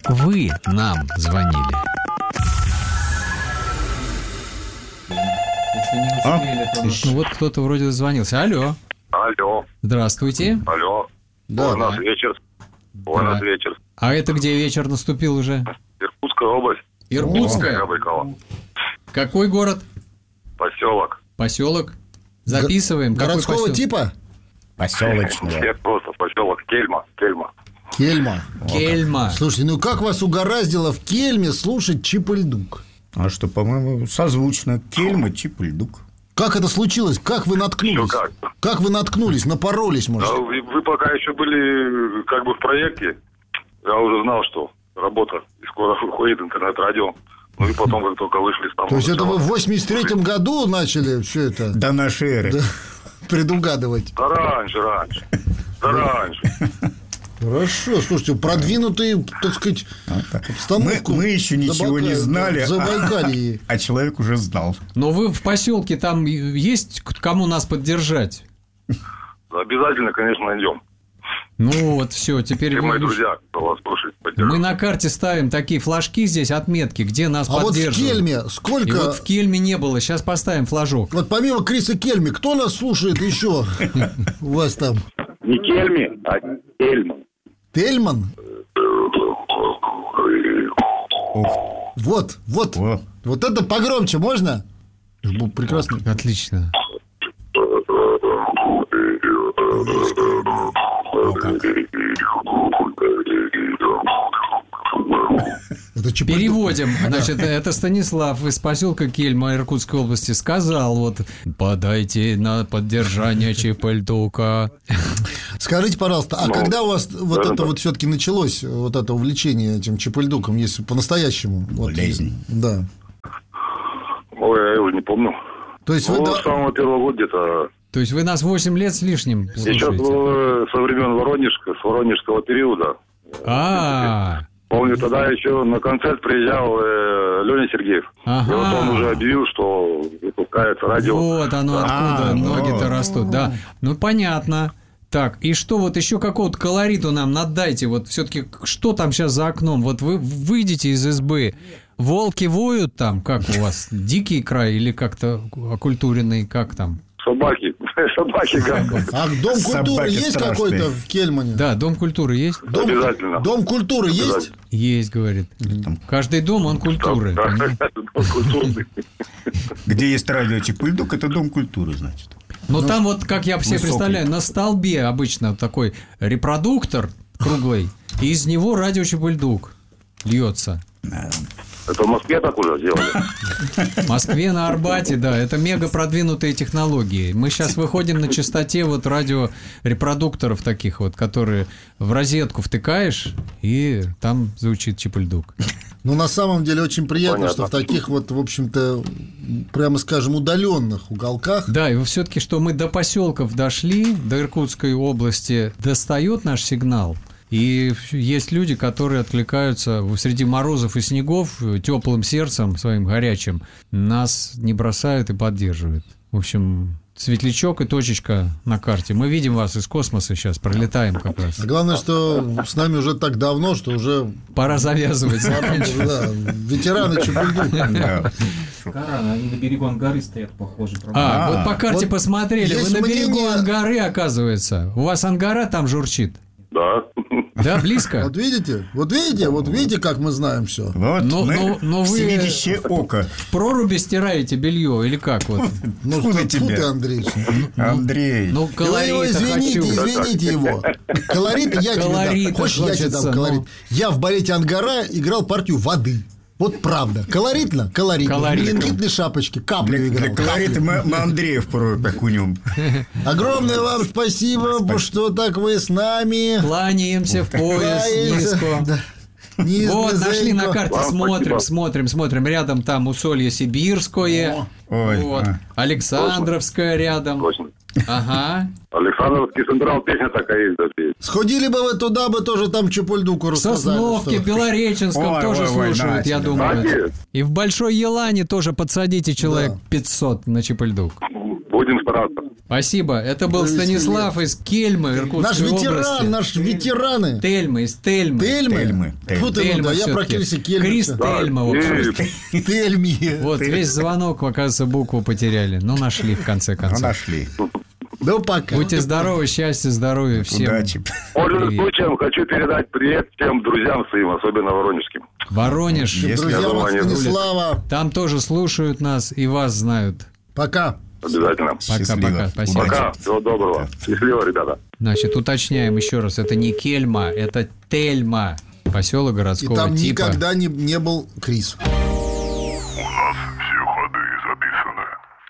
вы нам звонили. Если не успели, то... Ну вот кто-то вроде дозвонился. Алло. Алло. Здравствуйте. Алло. Да. У нас вечер. У нас вечер. А это где вечер наступил уже? Иркутская область. Иркутская? Какой город? Поселок. Поселок? Записываем. Городского типа? Поселочного. Нет, просто поселок Кельма. Кельма. Слушайте, ну как вас угораздило в Кельме слушать Чип-и-Ль-Дук? А что, по-моему, созвучно. Кельма, Чип-и-Ль-Дук. Как это случилось? Как вы наткнулись? Как вы наткнулись? Напоролись, может? Да, вы пока еще были как бы в проекте. Я уже знал, что работа. И скоро выходит интернет-радио. Ну и потом, как только вышли с там... То есть это вы в 83-м году начали все это? До нашей эры. Да, предугадывать. Да раньше. Хорошо, слушайте, продвинутые, так сказать, обстановку. Мы еще ничего не знали, а человек уже знал. Но вы в поселке, там есть кому нас поддержать? Обязательно, конечно, найдем. Ну вот, все, теперь... И мои друзья, кто вас слушает, поддержат. Мы на карте ставим такие флажки здесь, отметки, где нас поддерживают. А вот в Кельме сколько... И вот в Кельме не было, сейчас поставим флажок. Вот помимо Криса Кельми, кто нас слушает еще у вас там? Не Кельми, а Тельман. Тельман? Вот это погромче можно? Прекрасно. Отлично. Переводим. Значит, это Станислав из поселка Кельма Иркутской области сказал: вот подайте на поддержание Чип-и-Ль-Дука. Скажите, пожалуйста, а когда у вас вот это вот все-таки началось, вот это увлечение этим Чип-и-Ль-Дуком, если по-настоящему? Болезнь. Да. Ой, я уже не помню. То есть вы с самого первого года где-то. То есть вы нас 8 лет с лишним слушаете? Сейчас со времен с воронежского периода. Помню, тогда еще на концерт приезжал Леня Сергеев. И вот он уже объявил, что выпускается радио. Вот оно откуда ноги-то растут, да. Ну, понятно. Так, и что вот еще какого-то колориту нам надайте? Вот все-таки что там сейчас за окном? Вот вы выйдете из избы, волки воют там, как у вас? Дикий край или как-то окультуренный, как там? Собаки гавкают. А Дом культуры есть какой-то в Кельмане? Да, Дом культуры есть? Обязательно. Дом культуры есть? Есть, говорит. Каждый дом, он культуры. Где есть радио Чип-и-Ль-Дук, это Дом культуры, значит. Но там вот, как я себе представляю, на столбе обычно такой репродуктор круглый, и из него радио Чип-и-Ль-Дук льется. Это в Москве так уже делали? В Москве, на Арбате, да. Это мега продвинутые технологии. Мы сейчас выходим на частоте вот радиорепродукторов таких вот, которые в розетку втыкаешь, и там звучит Чип-и-Ль-Дук. Ну, на самом деле, очень приятно, что в таких вот, в общем-то, прямо скажем, удаленных уголках. Да, и все-таки, что мы до поселков дошли, до Иркутской области, достает наш сигнал. И есть люди, которые откликаются среди морозов и снегов теплым сердцем своим горячим, нас не бросают и поддерживают. В общем, светлячок и точечка на карте. Мы видим вас из космоса сейчас, пролетаем как раз. А главное, что с нами уже так давно, что уже... Пора завязывать. Да, ветераны Чип-и-Ль-Дука. Они на берегу Ангары стоят, похоже. Вот по карте посмотрели, вы на берегу Ангары, оказывается. У вас Ангара там журчит? Да. Да, близко. Вот видите, как мы знаем все. Вот но вы всевидящее око. В проруби стираете белье или как вот? Ну что ты, Андрей? Андрей. Ну, колорита хочу. Извините его. Колорит я тебе дам. Хочешь, я тебе дам колорит? Я в балете Ангара играл партию воды. Вот правда. Колоритно? Колоритно. В блинкитной шапочке. Каплю играл. Колорит мы Андрея в порой окунем. Огромное вам спасибо, что так вы с нами. Кланяемся в пояс низко. Вот, нашли на карте, смотрим. Рядом там Усолье Сибирское. Вот. Александровское рядом. Ага. Александровский Централ, песня такая есть. Сходили бы вы туда, бы тоже там Чип-и-Ль-Дуку рассказали. В Сосновке, Белореченском тоже слушают, я думаю. И в Большой Елане тоже подсадите человек 500 на Чип-и-Ль-Дук. будем стараться. Спасибо. Это был Станислав из Кельмы, Иркутской области. Наш ветераны. Тельмы, из Тельмы. Тельмы? Вот Тельма, я практически Кельмы. Крис Тельма. Тельми. Вот, весь звонок, оказывается, букву потеряли. Но нашли, в конце концов. Нашли. Ну, пока. Будьте здоровы, счастья, здоровья всем. Удачи. Пользуясь случаем, хочу передать привет всем друзьям своим, особенно воронежским. Воронеж. Друзьям от Станислава. Там тоже слушают нас и вас знают. Пока. Обязательно. Пока. Спасибо. Пока. Всего доброго. Счастливо, ребята. Значит, уточняем еще раз. Это не Кельма, это Тельма. Поселок городского типа. И там типа. никогда не был Крис.